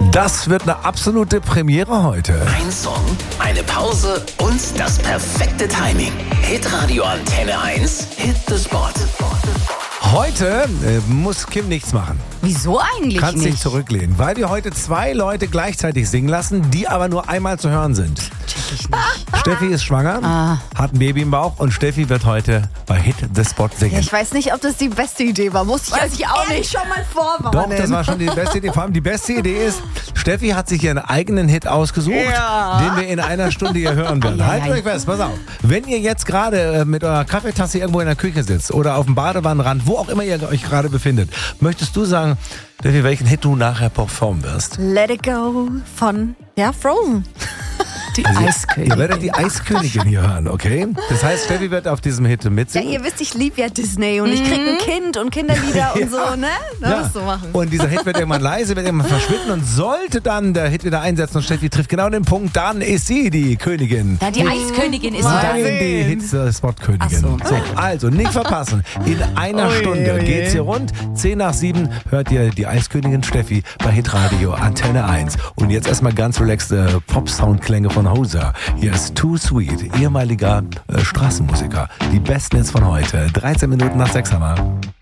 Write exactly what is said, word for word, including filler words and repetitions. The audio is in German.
Das wird eine absolute Premiere heute. Ein Song, eine Pause und das perfekte Timing. Hitradio Antenne eins, Hit the Spot. Heute äh, muss Kim nichts machen. Wieso eigentlich Kannst nicht? dich zurücklehnen, weil wir heute zwei Leute gleichzeitig singen lassen, die aber nur einmal zu hören sind. Check ich nicht. Steffi ist schwanger, Ah. hat ein Baby im Bauch und Steffi wird heute bei Hit the Spot singen. Ich weiß nicht, ob das die beste Idee war. Muss ich Weiß euch ich auch ehrlich nicht. schon mal vorwarnen. Doch, das war schon die beste Idee. Vor allem die beste Idee ist, Steffi hat sich ihren eigenen Hit ausgesucht, Ja. den wir in einer Stunde hier hören werden. Ja, Haltet ja. euch fest, pass auf. Wenn ihr jetzt gerade äh, mit eurer Kaffeetasse irgendwo in der Küche sitzt oder auf dem Badewannenrand, wo auch immer ihr euch gerade befindet, möchtest du sagen, Steffi, welchen Hit du nachher performen wirst? Let it go von, ja, Frozen. Die Also, Eiskönigin. Ihr werdet die Eiskönigin hier hören, okay? Das heißt, Steffi wird auf diesem Hit Ja, mitsingen. ihr wisst, ich liebe ja Disney und ich krieg ein Kind und Kinderlieder und so, ne? Das Ja. musst du machen. Und dieser Hit wird irgendwann leise, wird irgendwann verschwinden und sollte dann der Hit wieder einsetzen und Steffi trifft genau den Punkt, dann ist sie die Königin. Ja, die Eiskönigin ist sie Nein, dann. die Hit-Spot-Königin. Ach so. So, also nicht verpassen. In einer Oje, Stunde oje. geht's hier rund. zehn nach sieben hört ihr die Eiskönigin Steffi bei Hitradio Antenne eins. Und jetzt erstmal ganz relaxte Pop-Soundklänge von Hoser. Hier ist Too Sweet, ehemaliger äh, Straßenmusiker. Die besten jetzt von heute. dreizehn Minuten nach sechs haben wir.